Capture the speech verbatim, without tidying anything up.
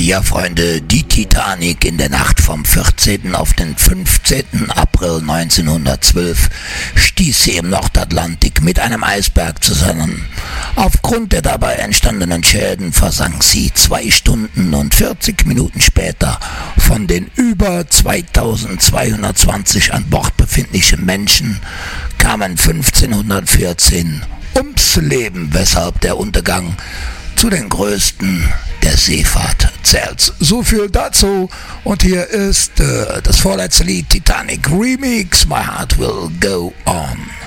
Ja, Freunde, die Titanic in der Nacht vom vierzehnten auf den fünfzehnten April neunzehnhundertzwölf stieß sie im Nordatlantik mit einem Eisberg zusammen. Aufgrund der dabei entstandenen Schäden versank sie zwei Stunden und vierzig Minuten später. Von den über zweitausendzweihundertzwanzig an Bord befindlichen Menschen kamen fünfzehnhundertvierzehn ums Leben, weshalb der Untergang zu den größten der Seefahrt zählt. So viel dazu. Und hier ist äh, das vorletzte Lied, Titanic Remix, My Heart Will Go On.